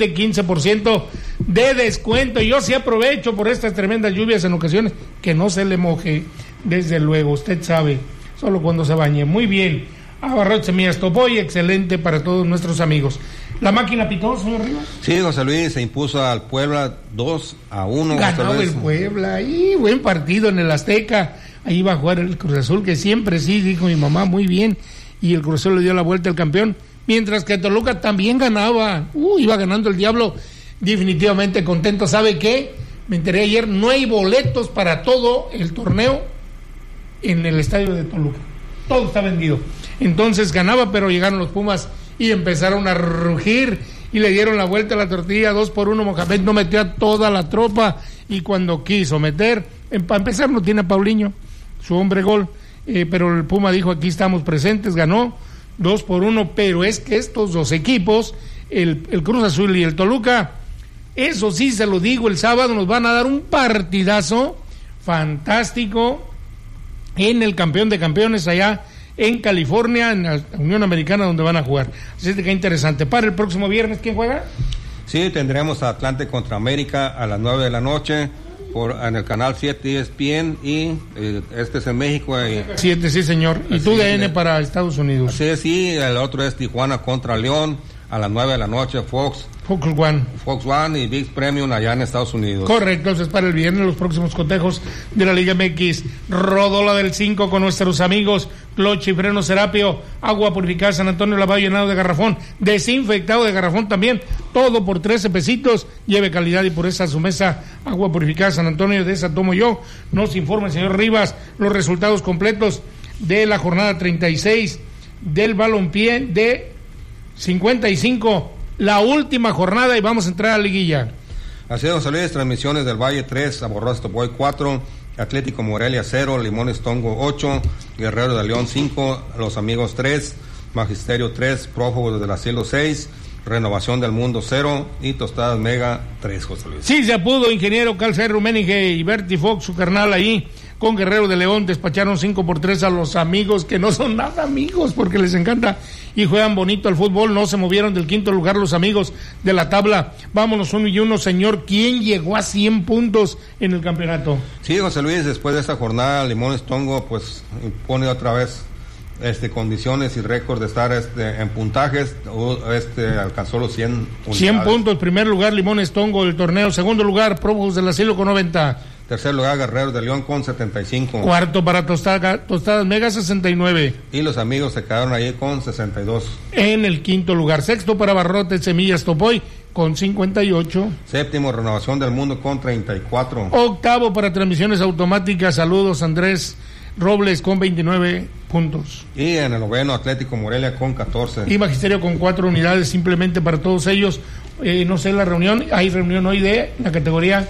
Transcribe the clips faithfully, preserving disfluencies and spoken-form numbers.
veinte, quince por ciento de descuento. Y yo sí aprovecho por estas tremendas lluvias en ocasiones, que no se le moje, desde luego, usted sabe, solo cuando se bañe. Muy bien, Abarrotes Semillas Topoy, excelente para todos nuestros amigos. ¿La máquina pitó, señor Rivas? Sí, José Luis, se impuso al Puebla dos a uno. Ganó el Puebla, y buen partido en el Azteca. Ahí va a jugar el Cruz Azul, que siempre sí, dijo mi mamá, muy bien. Y el Cruz Azul le dio la vuelta al campeón. Mientras que Toluca también ganaba. Uh, iba ganando el Diablo. Definitivamente contento. ¿Sabe qué? Me enteré ayer, no hay boletos para todo el torneo en el estadio de Toluca. Todo está vendido. Entonces ganaba, pero llegaron los Pumas y empezaron a rugir y le dieron la vuelta a la tortilla, dos por uno. Mohamed no metió a toda la tropa y cuando quiso meter, para empezar no tiene a Paulinho, su hombre gol, eh, pero el Puma dijo aquí estamos presentes, ganó dos por uno, pero es que estos dos equipos, el, el Cruz Azul y el Toluca, eso sí se lo digo, el sábado nos van a dar un partidazo fantástico en el campeón de campeones allá en California, en la Unión Americana, donde van a jugar. Así es que interesante. Para el próximo viernes, ¿quién juega? Sí, tendremos a Atlante contra América a las nueve de la noche por en el canal siete E S P N y eh, este es en México. Y, siete, sí señor. Y tú D N para Estados Unidos. Sí, sí, el otro es Tijuana contra León a las nueve de la noche, Fox. Fox One. Fox One y Big Premium allá en Estados Unidos. Correcto, entonces para el viernes los próximos cotejos de la Liga M X. Rodola del cinco con nuestros amigos Cloche y Freno Serapio, agua purificada San Antonio, lavado llenado de garrafón, desinfectado de garrafón también, todo por trece pesitos. Lleve calidad y pureza a su mesa. Agua purificada San Antonio, de esa tomo yo. Nos informa el señor Rivas los resultados completos de la jornada treinta y seis del balompié de cincuenta y cinco, la última jornada, y vamos a entrar a la liguilla. Así es, José Luis, transmisiones del Valle tres, Aborroz Topoy cuatro, Atlético Morelia cero, Limones Tongo ocho, Guerrero de León cinco, Los Amigos tres, Magisterio tres, Prófugos del Asilo seis, Renovación del Mundo cero y Tostadas Mega tres, José Luis. Sí, se pudo, ingeniero Calcer Ruménige y Berti Fox, su carnal ahí, con Guerrero de León, despacharon cinco por tres a Los Amigos, que no son nada amigos, porque les encanta y juegan bonito al fútbol. No se movieron del quinto lugar Los Amigos de la tabla. Vámonos uno y uno, señor. ¿Quién llegó a cien puntos en el campeonato? Sí, José Luis, después de esta jornada, Limones Tongo, pues, impone otra vez este condiciones y récord de estar este en puntajes, este alcanzó los cien unidades. cien puntos, primer lugar Limones Tongo del torneo, segundo lugar Prófugos del Asilo con noventa. Tercer lugar, Guerreros de León con setenta y cinco. Cuarto para Tostada, Tostadas Mega, sesenta y nueve. Y Los Amigos se quedaron ahí con sesenta y dos. En el quinto lugar. Sexto para Barrotes Semillas Topoy con cincuenta y ocho. Séptimo, Renovación del Mundo con treinta y cuatro. Octavo para Transmisiones Automáticas. Saludos, Andrés Robles con veintinueve puntos. Y en el noveno, Atlético Morelia con catorce. Y Magisterio con cuatro unidades, simplemente para todos ellos. Eh, no sé, la reunión, hay reunión hoy de la categoría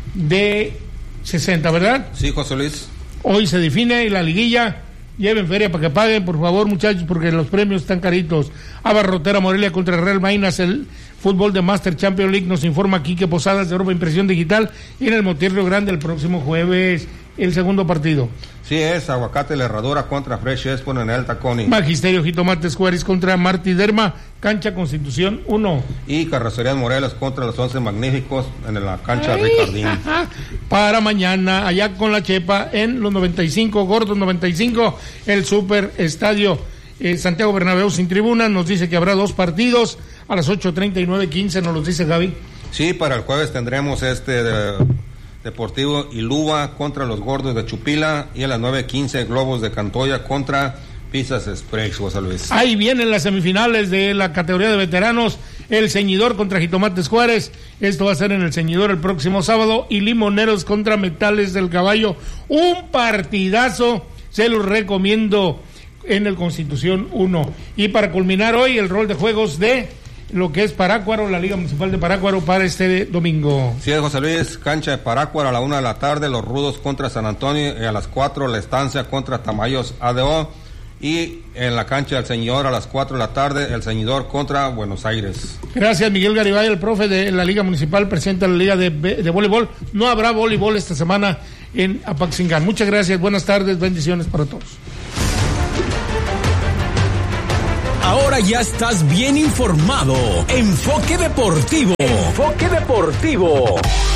de sesenta, ¿verdad? Sí, José Luis. Hoy se define la liguilla. Lleven feria para que paguen, por favor, muchachos, porque los premios están caritos. Abarrotera Morelia contra Real Mainas, el fútbol de Master Champions League, nos informa Quique Posadas de Europa Impresión Digital, y en el Monterrey Río Grande el próximo jueves el segundo partido. Sí, es Aguacate La Herradura contra Fresh Espon en el Taconi. Magisterio Jitomates Juárez contra Martí Derma, cancha Constitución uno. Y Carrocerías Morelos contra los Once Magníficos en la cancha Ay, Ricardín. Ajá. Para mañana, allá con la Chepa, en los noventa y cinco, Gordos noventa y cinco, el Super Estadio eh, Santiago Bernabéu sin tribuna. Nos dice que habrá dos partidos a las ocho treinta y nueve quince, nos los dice Gaby. Sí, para el jueves tendremos este... De... Deportivo Iluba contra los Gordos de Chupila, y a las nueve quince Globos de Cantoya contra Pizzas Express, José Luis. Ahí vienen las semifinales de la categoría de veteranos, el Ceñidor contra Jitomates Juárez, esto va a ser en el Ceñidor el próximo sábado, y Limoneros contra Metales del Caballo, un partidazo, se los recomiendo, en el Constitución uno. Y para culminar hoy el rol de juegos de lo que es Parácuaro, la Liga Municipal de Parácuaro para este domingo. Sí, José Luis, cancha de Parácuaro a la una de la tarde, los Rudos contra San Antonio, y a las cuatro la Estancia contra Tamayos A D O, y en la cancha del Ceñidor a las cuatro de la tarde, el Ceñidor contra Buenos Aires. Gracias, Miguel Garibay, el profe de la Liga Municipal, presidente de la Liga de, de Voleibol. No habrá voleibol esta semana en Apaxingán. Muchas gracias, buenas tardes, bendiciones para todos. Ahora ya estás bien informado. Enfoque Deportivo. Enfoque Deportivo.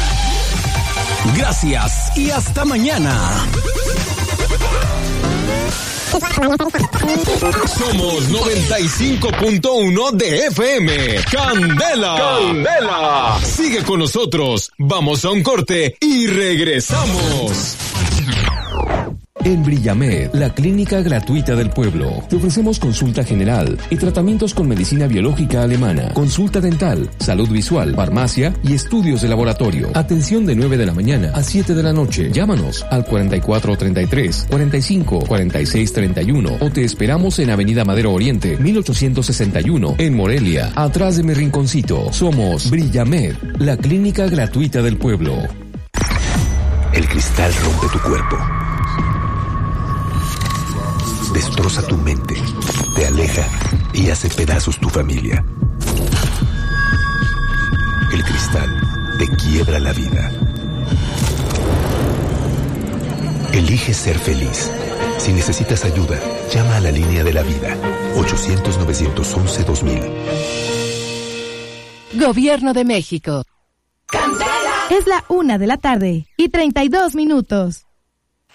Gracias y hasta mañana. Somos noventa y cinco punto uno de F M. Candela. Candela. Sigue con nosotros. Vamos a un corte y regresamos. En Brillamed, la clínica gratuita del pueblo, te ofrecemos consulta general y tratamientos con medicina biológica alemana, consulta dental, salud visual, farmacia y estudios de laboratorio. Atención de nueve de la mañana a siete de la noche. Llámanos al cuarenta y cuatro treinta y tres, cuarenta y cinco, cuarenta y seis treinta y uno o te esperamos en Avenida Madero Oriente, mil ochocientos sesenta y uno, en Morelia, atrás de mi rinconcito. Somos Brillamed, la clínica gratuita del pueblo. El cristal rompe tu cuerpo. Destroza tu mente, te aleja y hace pedazos tu familia. El cristal te quiebra la vida. Elige ser feliz. Si necesitas ayuda, llama a la línea de la vida. ochocientos, novecientos once, dos mil. Gobierno de México. Es la una de la tarde y treinta y dos minutos.